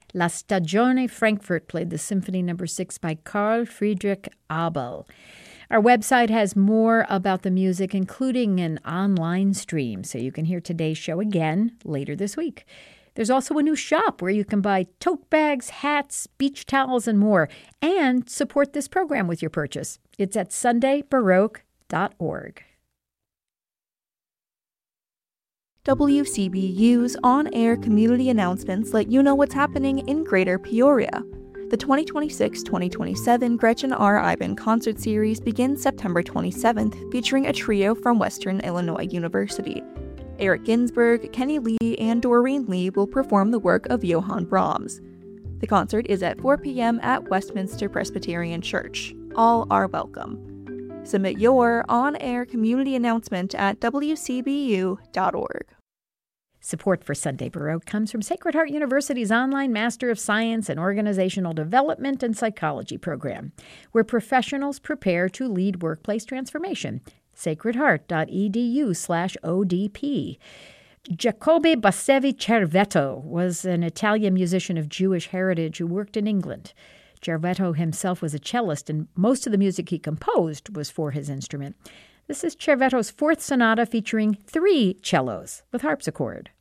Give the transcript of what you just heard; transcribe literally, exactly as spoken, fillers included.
La Stagione Frankfurt played the Symphony Number six by Carl Friedrich Abel. Our website has more about the music, including an online stream, so you can hear today's show again later this week. There's also a new shop where you can buy tote bags, hats, beach towels, and more, and support this program with your purchase. It's at sunday baroque dot org. W C B U's on-air community announcements let you know what's happening in Greater Peoria. The twenty twenty-six twenty twenty-seven Gretchen R. Iben Concert Series begins September twenty-seventh, featuring a trio from Western Illinois University. Eric Ginsberg, Kenny Lee, and Doreen Lee will perform the work of Johann Brahms. The concert is at four p.m. at Westminster Presbyterian Church. All are welcome. Submit your on-air community announcement at w c b u dot org. Support for Sunday Baroque comes from Sacred Heart University's online Master of Science in Organizational Development and Psychology program, where professionals prepare to lead workplace transformation. sacredheart.edu slash ODP. Giacobbe Bassevi Cervetto was an Italian musician of Jewish heritage who worked in England. Cervetto himself was a cellist, and most of the music he composed was for his instrument. This is Cervetto's fourth sonata featuring three cellos with harpsichord.